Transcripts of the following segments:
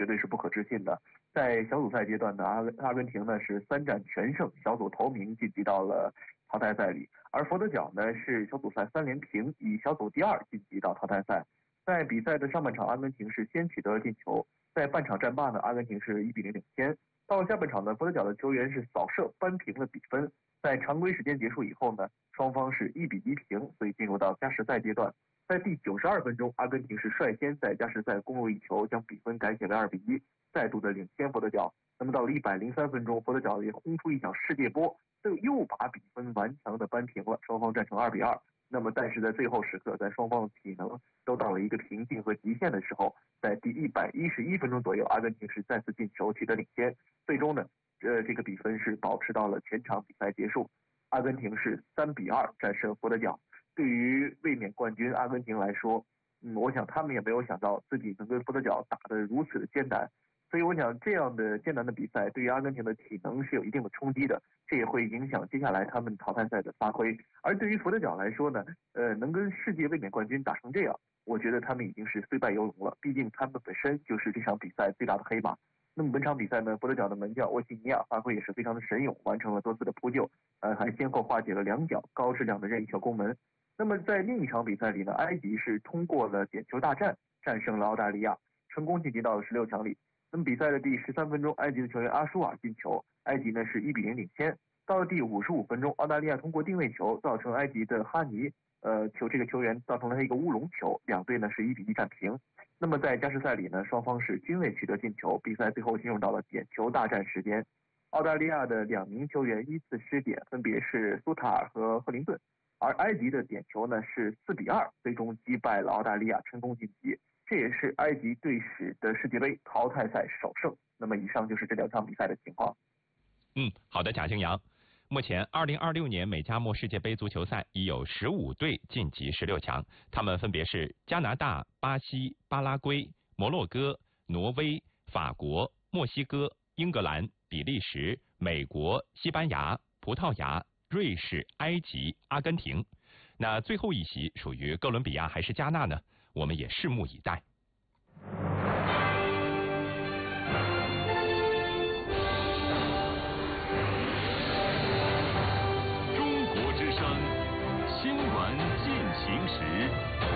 对是不可置信的。在小组赛阶段呢，阿根廷呢是3战全胜，小组头名晋级到了淘汰赛里，而佛得角呢是小组赛3连平，以小组第2晋级到淘汰赛。在比赛的上半场，阿根廷是先取得了进球，在半场战罢呢，阿根廷是1比0领先。到了下半场呢，佛得角的球员是扫射扳平了比分。在常规时间结束以后呢，双方是1比1平，所以进入到加时赛阶段。在第92分钟，阿根廷是率先在加时赛攻入1球，将比分改写为2比1，再度的领先佛得角。那么到了103分钟，佛得角也轰出一脚世界波，又把比分顽强的扳平了，双方战成2比2。那么但是在最后时刻，在双方的体能都到了一个瓶颈和极限的时候，在第111分钟左右，阿根廷是再次进球取得领先，最终呢这个比分是保持到了全场比赛结束，阿根廷是3比2战胜佛得角。对于卫冕冠军阿根廷来说，我想他们也没有想到自己能跟佛得角打得如此的艰难，所以我想这样的艰难的比赛对于阿根廷的体能是有一定的冲击的，这也会影响接下来他们淘汰赛的发挥。而对于佛得角来说呢，能跟世界卫冕冠军打成这样，我觉得他们已经是虽败犹荣了，毕竟他们本身就是这场比赛最大的黑马。那么本场比赛呢，佛得角的门将沃西尼亚发挥也是非常的神勇，完成了多次的扑救，还先后化解了2脚高质量的任意球攻门。那么在另一场比赛里呢，埃及是通过了点球大战战胜了澳大利亚，成功晋级到了16强里。那么比赛的第13分钟，埃及的球员阿舒尔进球，埃及呢是1比0领先。到了第55分钟，澳大利亚通过定位球造成埃及的哈尼这个球员造成了一个乌龙球，两队呢是1比1战平。那么在加时赛里呢，双方是均未取得进球，比赛最后进入到了点球大战时间。澳大利亚的2名球员依次失点，分别是苏塔尔和赫林顿。而埃及的点球呢是4比2，最终击败了澳大利亚，成功晋级。这也是埃及队史的世界杯淘汰赛首胜。那么以上就是这2场比赛的情况。 好的，贾敬阳。目前2026年美加墨世界杯足球赛已有15队晋级16强，他们分别是加拿大、巴西、巴拉圭、摩洛哥、挪威、法国、墨西哥、英格兰、比利时、美国、西班牙、葡萄牙、瑞士、埃及、阿根廷。那最后一席属于哥伦比亚还是加纳呢？我们也拭目以待。 中国之声，新闻进行时。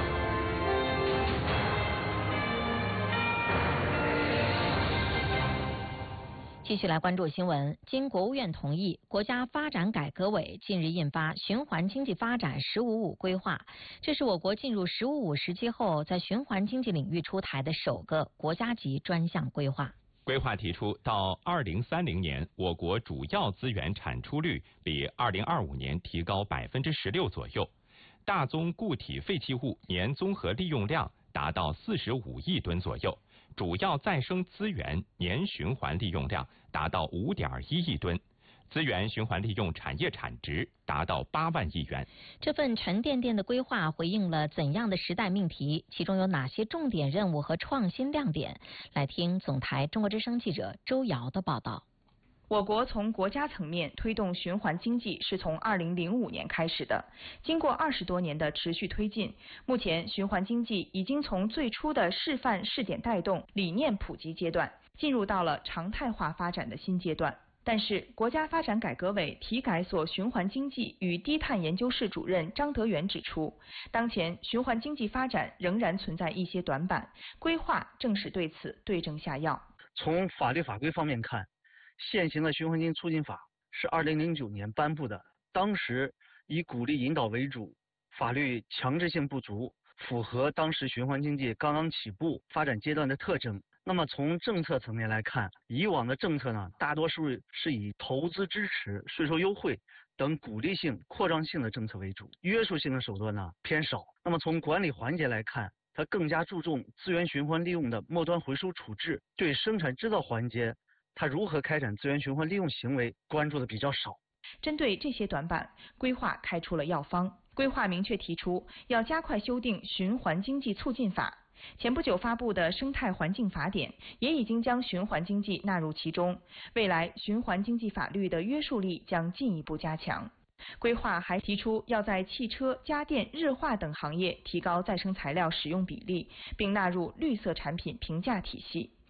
继续来关注新闻。经国务院同意，国家发展改革委近日印发《循环经济发展“十五五”规划》，这是我国进入“十五五”时期后，在循环经济领域出台的首个国家级专项规划。 规划提出，到2030年，我国主要资源产出率比2025年提高16%左右，大宗固体废弃物年综合利用量达到45亿吨左右。主要再生资源年循环利用量达到5.1亿吨，资源循环利用产业产值达到8万亿元。 这份沉甸甸的规划回应了怎样的时代命题？其中有哪些重点任务和创新亮点？来听总台中国之声记者周瑶的报道。 我国从国家层面推动循环经济是从2005年开始的，经过20多年的持续推进，目前循环经济已经从最初的示范试点带动、理念普及阶段，进入到了常态化发展的新阶段。但是，国家发展改革委体改所循环经济与低碳研究室主任张德元指出，当前循环经济发展仍然存在一些短板，规划正是对此对症下药。 从法律法规方面看，现行的循环经济促进法是2009年颁布的，当时以鼓励引导为主，法律强制性不足，符合当时循环经济刚刚起步发展阶段的特征。那么从政策层面来看，以往的政策呢，大多数是以投资支持、税收优惠等鼓励性、扩张性的政策为主，约束性的手段呢偏少。那么从管理环节来看，它更加注重资源循环利用的末端回收处置，对生产制造环节它如何开展资源循环利用行为关注的比较少。 针对这些短板，规划开出了药方。规划明确提出要加快修订循环经济促进法，前不久发布的生态环境法典也已经将循环经济纳入其中，未来循环经济法律的约束力将进一步加强。规划还提出要在汽车、家电、日化等行业提高再生材料使用比例，并纳入绿色产品评价体系。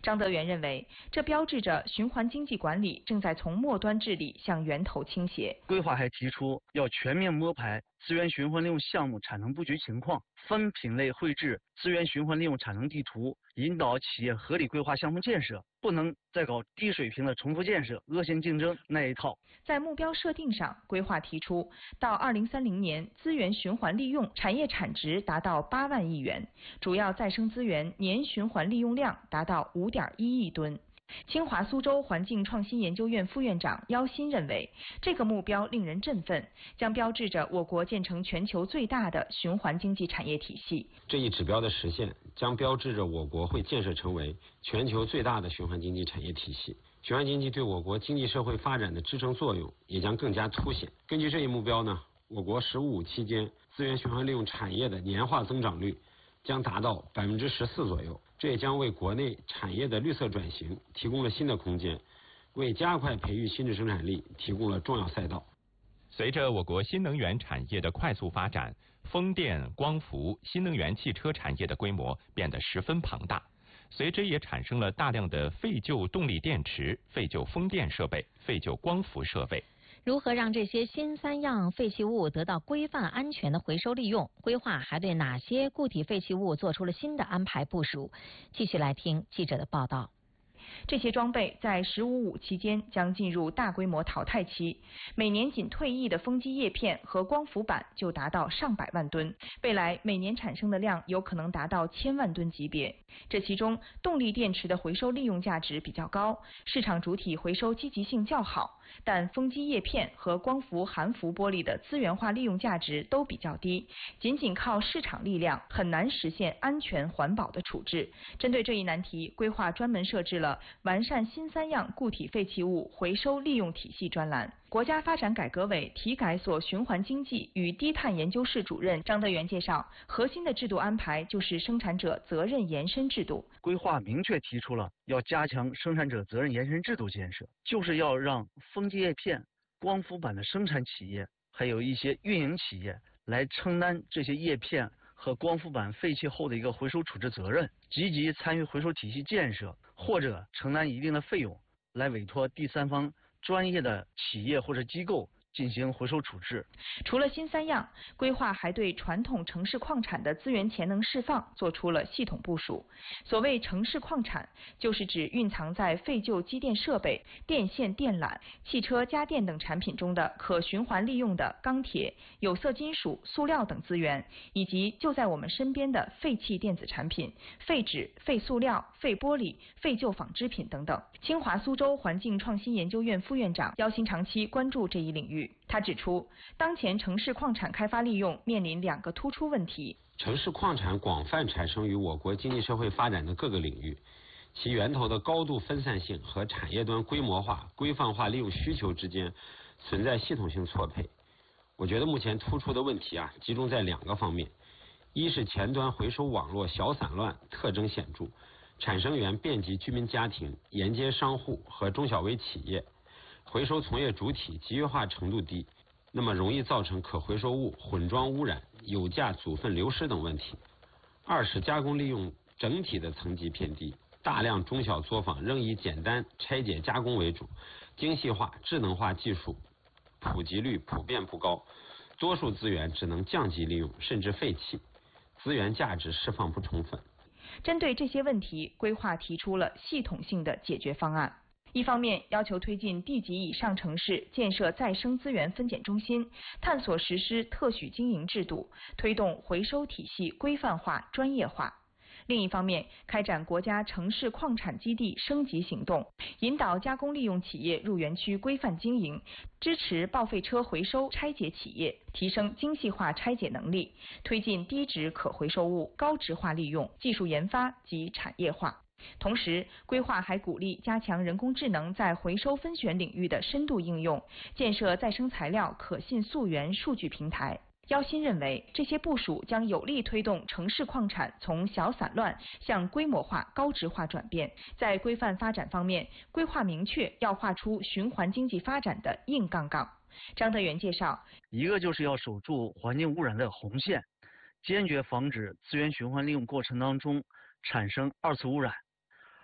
张德元认为，这标志着循环经济管理正在从末端治理向源头倾斜。 规划还提出要全面摸排资源循环利用项目产能布局情况，分品类绘制资源循环利用产能地图，引导企业合理规划项目建设，不能再搞低水平的重复建设、恶性竞争那一套。 在目标设定上，规划提出到2030年，资源循环利用产业产值达到8万亿元，主要再生资源年循环利用量达到5.1亿吨。清华苏州环境创新研究院副院长姚鑫认为，这个目标令人振奋，将标志着我国建成全球最大的循环经济产业体系。 这一指标的实现，将标志着我国会建设成为全球最大的循环经济产业体系。循环经济对我国经济社会发展的支撑作用也将更加凸显。根据这一目标呢，我国“十五五”期间资源循环利用产业的年化增长率将达到14%左右，这也将为国内产业的绿色转型提供了新的空间，为加快培育新质生产力提供了重要赛道。 随着我国新能源产业的快速发展，风电、光伏、新能源汽车产业的规模变得十分庞大，随之也产生了大量的废旧动力电池、废旧风电设备、废旧光伏设备。 如何让这些新3样废弃物得到规范安全的回收利用？规划还对哪些固体废弃物做出了新的安排部署？继续来听记者的报道。 这些装备在“十五五”期间将进入大规模淘汰期，每年仅退役的风机叶片和光伏板就达到上百万吨，未来每年产生的量有可能达到1000万吨级别。这其中，动力电池的回收利用价值比较高，市场主体回收积极性较好，但风机叶片和光伏含氟玻璃的资源化利用价值都比较低，仅靠市场力量很难实现安全环保的处置。针对这一难题，规划专门设置了完善新3样固体废弃物回收利用体系专栏。国家发展改革委体改所循环经济与低碳研究室主任张德元介绍，核心的制度安排就是生产者责任延伸制度。 规划明确提出了要加强生产者责任延伸制度建设，就是要让风机叶片、光伏板的生产企业，还有一些运营企业来承担这些叶片和光伏板废弃后的一个回收处置责任，积极参与回收体系建设，或者承担一定的费用，来委托第三方专业的企业或者机构进行回收处置。 除了新3样，规划还对传统城市矿产的资源潜能释放做出了系统部署。所谓城市矿产，就是指蕴藏在废旧机电设备、电线电缆、汽车家电等产品中的可循环利用的钢铁、有色金属、塑料等资源，以及就在我们身边的废弃电子产品、废纸、废塑料、废玻璃、废旧纺织品等等。清华苏州环境创新研究院副院长姚鑫长期关注这一领域。他指出，当前城市矿产开发利用面临2个突出问题。 城市矿产广泛产生于我国经济社会发展的各个领域，其源头的高度分散性和产业端规模化、规范化利用需求之间存在系统性错配。我觉得目前突出的问题集中在2个方面，一是前端回收网络小散乱，特征显著，产生源遍及居民家庭、沿街商户和中小微企业，回收从业主体集约化程度低，那么容易造成可回收物混装污染、有价组分流失等问题。二是加工利用整体的层级偏低，大量中小作坊仍以简单拆解加工为主，精细化、智能化技术普及率普遍不高，多数资源只能降级利用甚至废弃，资源价值释放不充分。 针对这些问题，规划提出了系统性的解决方案。一方面要求推进地级以上城市建设再生资源分拣中心，探索实施特许经营制度，推动回收体系规范化、专业化。另一方面，开展国家城市矿产基地升级行动，引导加工利用企业入园区规范经营，支持报废车回收拆解企业，提升精细化拆解能力，推进低值可回收物高值化利用、技术研发及产业化。同时，规划还鼓励加强人工智能在回收分选领域的深度应用，建设再生材料可信溯源数据平台。姚鑫认为，这些部署将有力推动城市矿产从小散乱向规模化、高值化转变。在规范发展方面，规划明确要画出循环经济发展的硬杠杠。张德元介绍， 一个就是要守住环境污染的红线，坚决防止资源循环利用过程当中产生2次污染。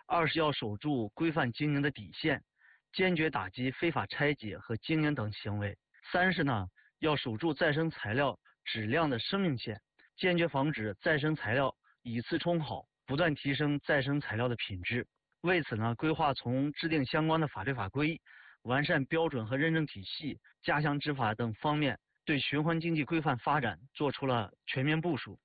2是要守住规范经营的底线，坚决打击非法拆解和经营等行为。3是呢，要守住再生材料质量的生命线，坚决防止再生材料以次充好，不断提升再生材料的品质。为此呢，规划从制定相关的法律法规、完善标准和认证体系、加强执法等方面，对循环经济规范发展做出了全面部署。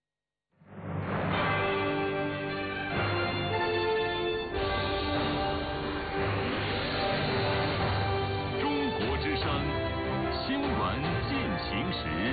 中国之声新闻进行时。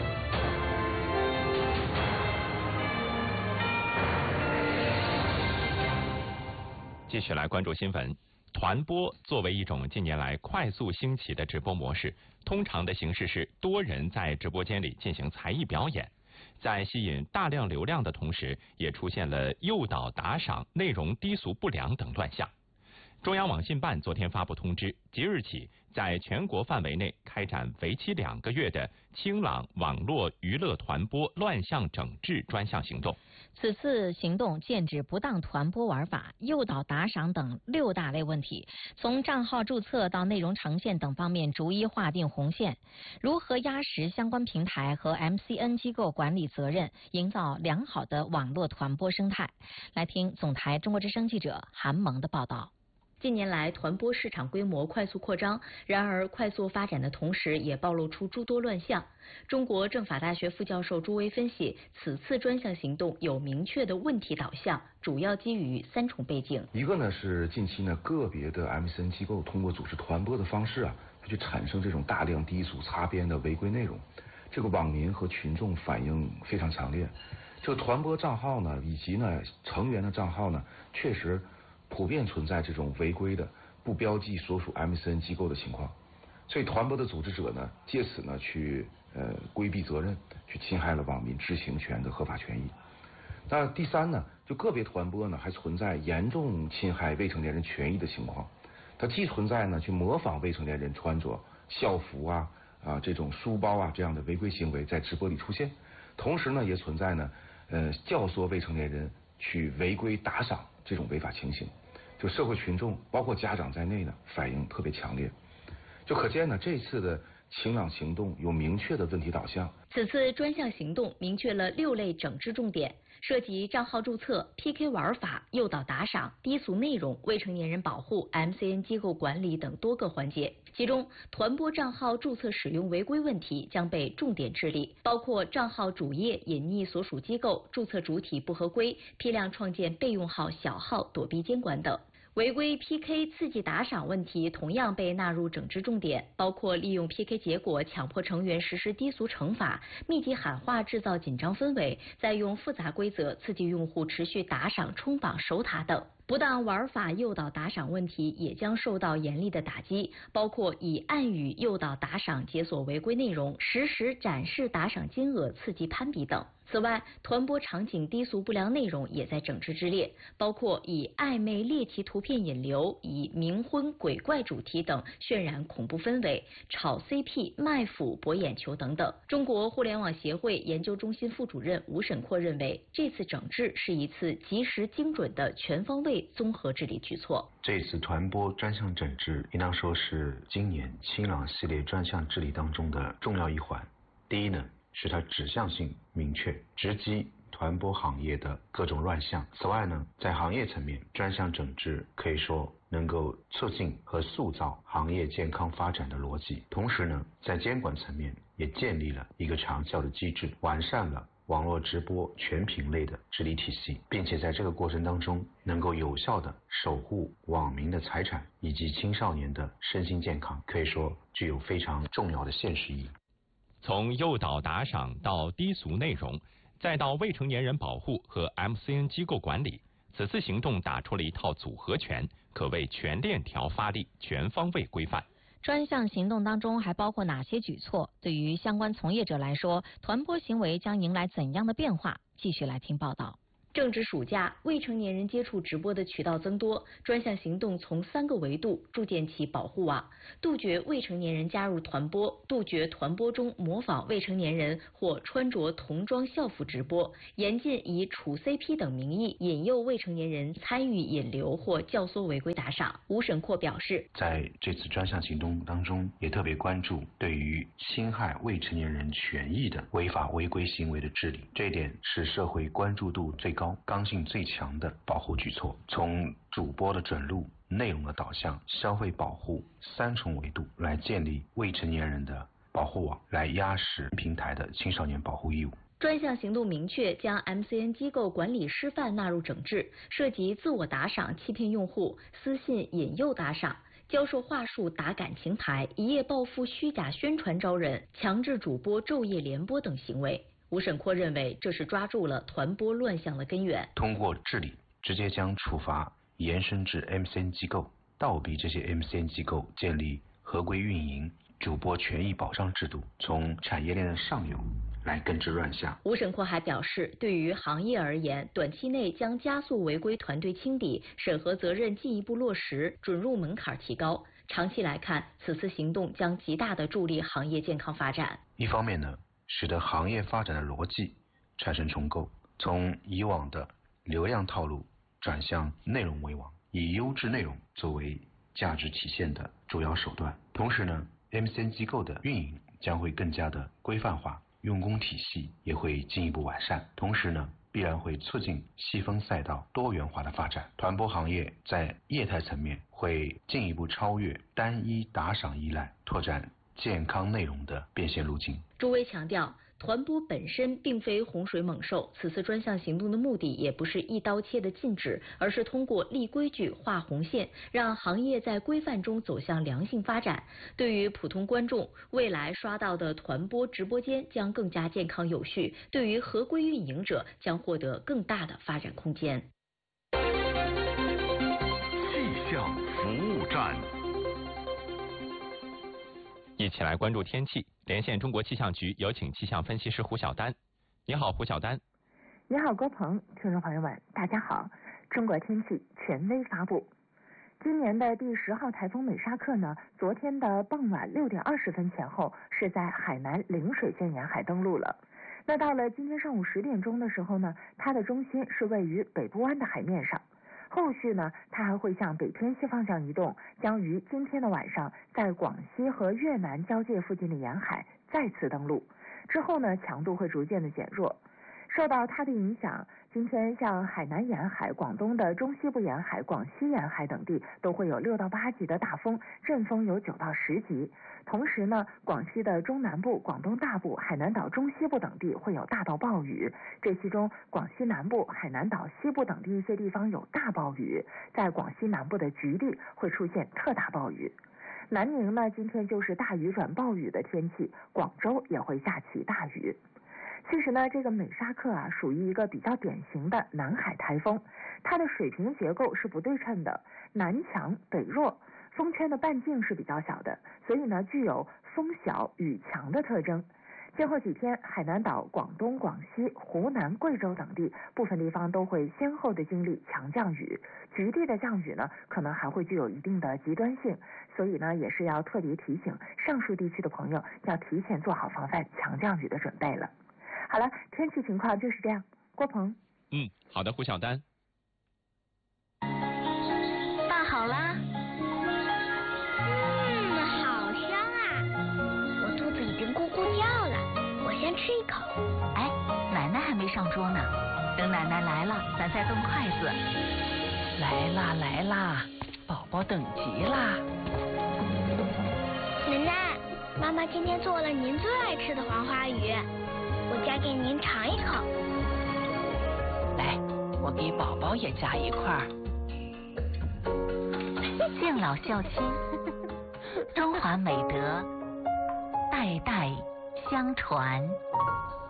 继续来关注新闻。团播作为一种近年来快速兴起的直播模式，通常的形式是多人在直播间里进行才艺表演，在吸引大量流量的同时，也出现了诱导打赏、内容低俗不良等乱象。中央网信办昨天发布通知，即日起在全国范围内开展为期2个月的清朗网络娱乐团播乱象整治专项行动。 此次行动剑指不当团播玩法、诱导打赏等6大类问题，从账号注册到内容呈现等方面逐一划定红线，如何压实相关平台和 MCN 机构管理责任，营造良好的网络团播生态。来听总台中国之声记者韩萌的报道。近年来，团播市场规模快速扩张，然而快速发展的同时，也暴露出诸多乱象。中国政法大学副教授朱威分析，此次专项行动有明确的问题导向，主要基于3重背景。 一个呢是近期呢个别的 MCN 机构通过组织团播的方式它去产生这种大量低俗擦边的违规内容，这个网民和群众反应非常强烈。这个团播账号呢以及呢成员的账号呢，确实普遍存在这种违规的不标记所属 MCN 机构的情况，所以团播的组织者呢，借此呢去规避责任，去侵害了网民知情权的合法权益。那第3呢，就个别团播呢还存在严重侵害未成年人权益的情况，它既存在呢去模仿未成年人穿着校服这种书包这样的违规行为在直播里出现，同时呢也存在呢教唆未成年人去违规打赏这种违法情形，就社会群众包括家长在内呢反应特别强烈，就可见呢这次的清朗行动有明确的问题导向。 此次专项行动明确了6类整治重点，涉及账号注册、PK 玩法、诱导打赏、低俗内容、未成年人保护、MCN 机构管理等多个环节。其中，团播账号注册使用违规问题将被重点治理，包括账号主页隐匿所属机构、注册主体不合规、批量创建备用号、小号躲避监管等。违规 PK 刺激打赏问题同样被纳入整治重点，包括利用 PK 结果强迫成员实施低俗惩罚、密集喊话制造紧张氛围，再用复杂规则刺激用户持续打赏、冲榜、守塔等。不当玩法诱导打赏问题也将受到严厉的打击，包括以暗语诱导打赏解锁违规内容，实时展示打赏金额刺激攀比等。此外，团播场景低俗不良内容也在整治之列，包括以暧昧猎奇图片引流、以冥婚鬼怪主题等渲染恐怖氛围、炒 CP 卖腐博眼球等等。中国互联网协会研究中心副主任吴沈阔认为，这次整治是一次及时精准的全方位综合治理举措。 这次团播专项整治应当说是今年清朗系列专项治理当中的重要一环。第一呢，是它指向性明确，直击团播行业的各种乱象。此外呢，在行业层面，专项整治可以说能够促进和塑造行业健康发展的逻辑。同时呢，在监管层面也建立了一个长效的机制，完善了网络直播全品类的治理体系，并且在这个过程当中能够有效地守护网民的财产以及青少年的身心健康，可以说具有非常重要的现实意义。 从诱导打赏到低俗内容，再到未成年人保护和 MCN 机构管理，此次行动打出了一套组合拳，可谓全链条发力，全方位规范。专项行动当中还包括哪些举措？对于相关从业者来说，团播行为将迎来怎样的变化？继续来听报道。 正值暑假，未成年人接触直播的渠道增多，专项行动从3个维度筑建起保护网，杜绝未成年人加入团播，杜绝团播中模仿未成年人或穿着童装校服直播，严禁以处 CP 等名义引诱未成年人参与引流或教唆违规打赏。吴审阔表示， 在这次专项行动当中，也特别关注对于侵害未成年人权益的违法违规行为的治理，这一点是社会关注度最高、刚性最强的保护举措。从主播的准入、内容的导向、消费保护3重维度来建立未成年人的保护网，来压实平台的青少年保护义务。 专项行动明确将 MCN 机构管理师范纳入整治，涉及自我打赏欺骗用户、私信引诱打赏、教授话术打感情牌、一夜暴富虚假宣传招人、强制主播昼夜连播等行为。吴审阔认为，这是抓住了团播乱象的根源。 通过治理，直接将处罚延伸至 MCN 机构，倒逼这些 MCN 机构建立合规运营、主播权益保障制度，从产业链的上游来根治乱象。 吴审阔还表示，对于行业而言，短期内将加速违规团队清理，审核责任进一步落实，准入门槛提高。长期来看，此次行动将极大地助力行业健康发展。 一方面呢，使得行业发展的逻辑产生重构，从以往的流量套路转向内容为王，以优质内容作为价值体现的主要手段。同时呢， MCN 机构的运营将会更加的规范化，用工体系也会进一步完善。同时呢，必然会促进细分赛道多元化的发展。团播行业在业态层面会进一步超越单一打赏依赖，拓展健康内容的变现路径。 朱威强调，团播本身并非洪水猛兽，此次专项行动的目的也不是一刀切的禁止，而是通过立规矩、画红线，让行业在规范中走向良性发展。对于普通观众，未来刷到的团播直播间将更加健康有序；对于合规运营者，将获得更大的发展空间。 气象服务站。 一起来关注天气，连线中国气象局，有请气象分析师胡晓丹。你好，胡晓丹。 你好，郭鹏，听众朋友们，大家好。中国天气权威发布，今年的第10号台风美沙克呢，昨天的傍晚6点20分前后是在海南陵水县沿海登陆了。那到了今天上午10点钟的时候呢，它的中心是位于北部湾的海面上。后续呢，它还会向北偏西方向移动，将于今天的晚上在广西和越南交界附近的沿海再次登陆。之后呢，强度会逐渐的减弱。受到它的影响，今天像海南沿海、广东的中西部沿海、广西沿海等地都会有6到8级的大风，阵风有9到10级。同时呢，广西的中南部、广东大部、海南岛中西部等地会有大到暴雨，这其中广西南部、海南岛西部等地一些地方有大暴雨，在广西南部的局地会出现特大暴雨。南宁呢，今天就是大雨转暴雨的天气，广州也会下起大雨。其实呢，这个美沙克啊，属于一个比较典型的南海台风，它的水平结构是不对称的，南强北弱，风圈的半径是比较小的，所以呢，具有风小雨强的特征。今后几天，海南岛、广东、广西、湖南、贵州等地部分地方都会先后的经历强降雨，局地的降雨呢，可能还会具有一定的极端性，所以呢，也是要特别提醒上述地区的朋友要提前做好防范强降雨的准备了。好了，天气情况就是这样。郭鹏。 好的，胡晓丹。 饭好啦。好香啊！我肚子已经咕咕叫了，我先吃一口。 哎，奶奶还没上桌呢，等奶奶来了，咱再动筷子。 来啦来啦，宝宝等急啦。 奶奶，妈妈今天做了您最爱吃的黄花鱼。我夹给您尝一口。 来，我给宝宝也夹一块。 敬老孝亲，中华美德代代相传。